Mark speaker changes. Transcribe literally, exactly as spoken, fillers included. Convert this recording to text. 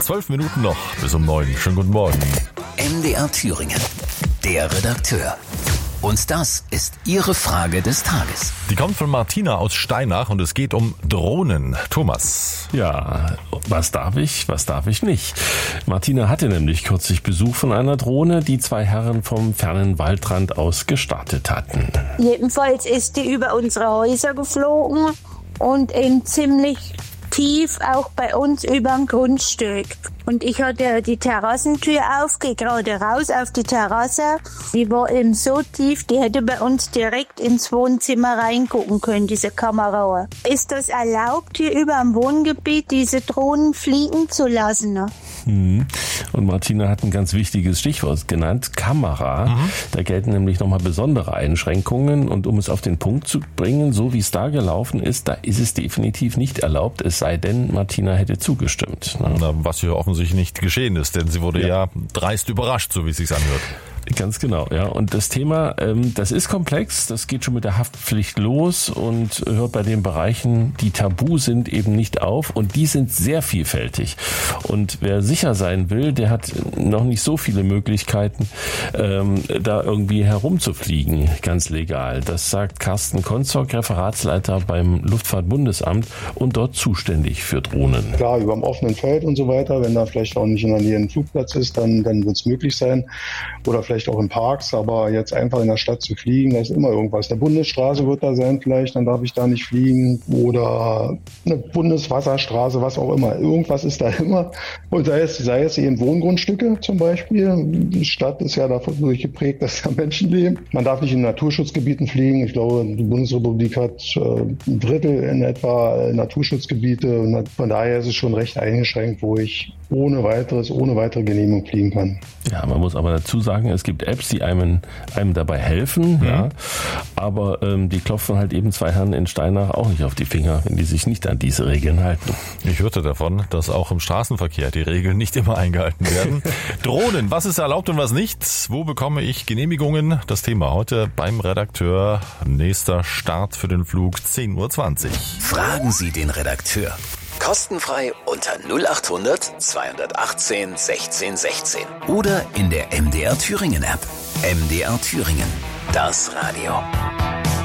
Speaker 1: Zwölf Minuten noch bis um neun. Schönen guten Morgen.
Speaker 2: M D R Thüringen, der Redakteur. Und das ist Ihre Frage des Tages.
Speaker 1: Die kommt von Martina aus Steinach und es geht um Drohnen. Thomas.
Speaker 3: Ja, was darf ich, was darf ich nicht? Martina hatte nämlich kürzlich Besuch von einer Drohne, die zwei Herren vom fernen Waldrand aus gestartet hatten.
Speaker 4: Jedenfalls ist die über unsere Häuser geflogen und eben ziemlich tief auch bei uns über dem Grundstück. Und ich hatte die Terrassentür aufge, gerade raus auf die Terrasse. Die war eben so tief, die hätte bei uns direkt ins Wohnzimmer reingucken können, diese Kamera. Ist das erlaubt, hier über dem Wohngebiet diese Drohnen fliegen zu lassen? Ne?
Speaker 3: Hm. Und Martina hat ein ganz wichtiges Stichwort genannt, Kamera. Mhm. Da gelten nämlich nochmal besondere Einschränkungen. Und um es auf den Punkt zu bringen, so wie es da gelaufen ist, da ist es definitiv nicht erlaubt, es sei denn, Martina hätte zugestimmt. Ne?
Speaker 1: Na, was hier offensichtlich nicht geschehen ist, denn sie wurde ja, ja dreist überrascht, so wie es sich anhört.
Speaker 3: Ganz genau, ja. Und das Thema, ähm, das ist komplex, das geht schon mit der Haftpflicht los und hört bei den Bereichen, die tabu sind, eben nicht auf und die sind sehr vielfältig. Und wer sicher sein will, der hat noch nicht so viele Möglichkeiten, ähm, da irgendwie herumzufliegen, ganz legal. Das sagt Carsten Konzog, Referatsleiter beim Luftfahrtbundesamt und dort zuständig für Drohnen.
Speaker 5: Klar, über dem offenen Feld und so weiter, wenn da vielleicht auch nicht in der Nähe ein Flugplatz ist, dann, dann wird es möglich sein. Oder vielleicht auch in Parks, aber jetzt einfach in der Stadt zu fliegen, da ist immer irgendwas. Eine Bundesstraße wird da sein vielleicht, dann darf ich da nicht fliegen. Oder eine Bundeswasserstraße, was auch immer. Irgendwas ist da immer. Und sei es, sei es eben Wohngrundstücke zum Beispiel. Die Stadt ist ja davon geprägt, dass da Menschen leben. Man darf nicht in Naturschutzgebieten fliegen. Ich glaube, die Bundesrepublik hat äh, ein Drittel in etwa Naturschutzgebiete. Und von daher ist es schon recht eingeschränkt, wo ich ohne weiteres, ohne weitere Genehmigung fliegen kann.
Speaker 3: Ja, man muss aber dazu sagen, es gibt Apps, die einem, einem dabei helfen, mhm. ja. Aber ähm, die klopfen halt eben zwei Herren in Steinach auch nicht auf die Finger, wenn die sich nicht an diese Regeln halten.
Speaker 1: Ich hörte davon, dass auch im Straßenverkehr die Regeln nicht immer eingehalten werden. Drohnen, was ist erlaubt und was nicht? Wo bekomme ich Genehmigungen? Das Thema heute beim Redakteur. Nächster Start für den Flug zehn Uhr zwanzig.
Speaker 2: Fragen Sie den Redakteur. Kostenfrei unter null acht hundert zweihundertachtzehn sechzehn sechzehn oder in der M D R Thüringen App. M D R Thüringen, das Radio.